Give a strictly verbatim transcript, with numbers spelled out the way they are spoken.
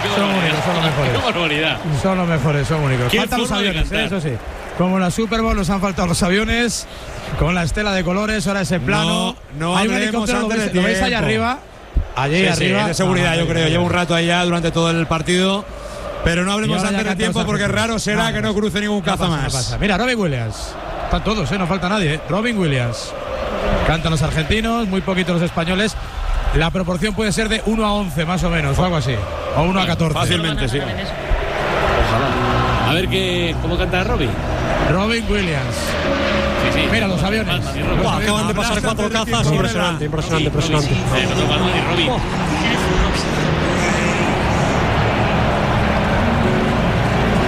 son únicos, son los mejores. Qué barbaridad. Son los mejores, son únicos. Faltan los aviones, ¿eh? Eso sí. Como en la Super Bowl nos han faltado los aviones, con la estela de colores, ahora ese plano. No, no hay un hablemos helicóptero, antes ¿lo de veis, lo veis allá tiempo. arriba? Allí Sí, arriba. sí, de seguridad, Ah, yo creo. Lleva un rato allá durante todo el partido. Pero no hablemos antes de tiempo porque raro será no, que no cruce ningún caza no pasa, más. No pasa. Mira, Robin Williams. Están todos, ¿eh? No falta nadie, ¿eh? Robin Williams. Cantan los argentinos, muy poquitos los españoles. La proporción puede ser de uno a once, más o menos, o algo así. O uno a catorce. Fácilmente, sí. Ojalá. A ver qué, cómo canta Robin. Robin Williams. Sí, sí. Mira los aviones. Wow, acaban de pasar cuatro cazas. Impresionante, impresionante, impresionante. Sí, no toca ni Robin.